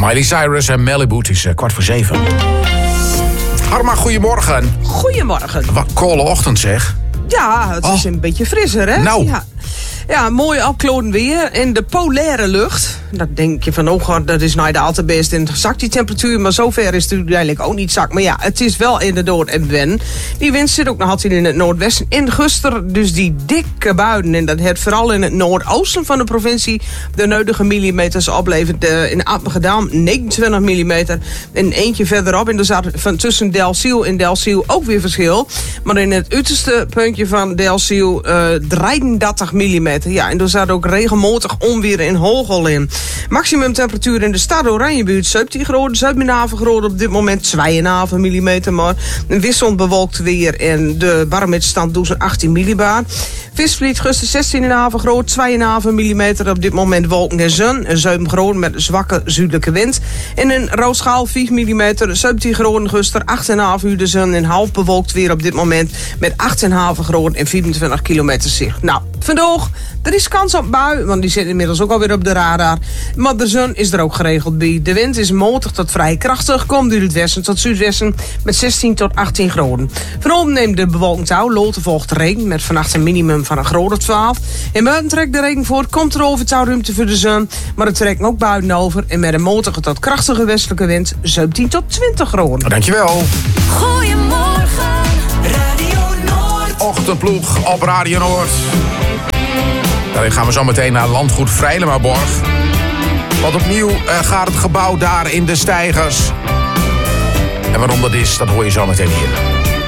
Miley Cyrus en Malibu, het is 6:15. Harma, goedemorgen. Goedemorgen. Wat kolle ochtend zeg. Ja, het is een beetje frisser, hè? Nou. Ja, mooi opkloten weer in de polaire lucht. Dan denk je van, oh god, dat is nou altijd best. En zakt die temperatuur, maar zover is het uiteindelijk ook niet zak. Maar ja, het is wel in de noord en wen. Die wind zit ook nog altijd in het noordwesten. In Guster dus die dikke buien. En dat het vooral in het noordoosten van de provincie de nodige millimeters oplevert. In Appingedam 29 millimeter. En eentje verderop. En er zat van tussen Delfzijl en Delfzijl ook weer verschil. Maar in het uiterste puntje van Delfzijl 33 millimeter. Ja, en er zat ook regelmatig onweer en hagel in. Maximum temperatuur in de stad Oranjebuurt 17 graden, Zuid-Midden-Haven op dit moment 2,5 millimeter. Maar een wisselend bewolkt weer en de barometerstand doet 18 millibar. Visvliet Guster 16,5 graden, 2,5 millimeter op dit moment wolken en zon. En 7 graden met zwakke zuidelijke wind. En in Rooschaal 5 millimeter, 17 graden Guster, 8,5 uur de zon en half bewolkt weer op dit moment met 8,5 graden en 24 kilometer zicht. Nou, vandaag, er is kans op bui, want die zit inmiddels ook alweer op de radar. Maar de zon is er ook geregeld bij. De wind is matig tot vrij krachtig, komt uit het westen tot zuidwesten met 16 tot 18 graden. Vanavond neemt de bewolking toe, later volgt regen met vannacht een minimum van een graad of 12. En buiten trekt de regen voort, komt er over ruimte voor de zon, maar het trekt ook buiten over en met een matige tot krachtige westelijke wind 17 tot 20 graden. Dankjewel. Goedemorgen, Radio Noord. Ochtendploeg op Radio Noord. Dan gaan we zo meteen naar landgoed Vrijlemaborg. Want opnieuw gaat het gebouw daar in de steigers. En waarom dat is, dat hoor je zo meteen hier.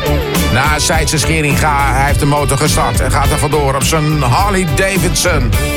Na Seidse Scheringa, hij heeft de motor gestart en gaat er vandoor op zijn Harley Davidson.